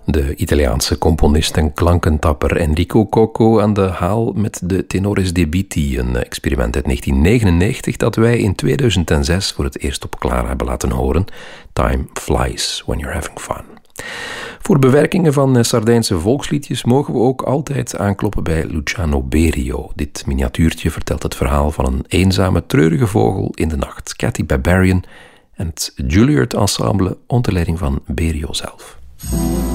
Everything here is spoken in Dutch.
De Italiaanse componist en klankentapper Enrico Cocco aan de haal met de Tenores Debiti, een experiment uit 1999 dat wij in 2006 voor het eerst op Clara hebben laten horen. Time flies when you're having fun. Voor bewerkingen van Sardijnse volksliedjes mogen we ook altijd aankloppen bij Luciano Berio. Dit miniatuurtje vertelt het verhaal van een eenzame, treurige vogel in de nacht. Cathy Barbarian en het Juilliard Ensemble onder leiding van Berio zelf.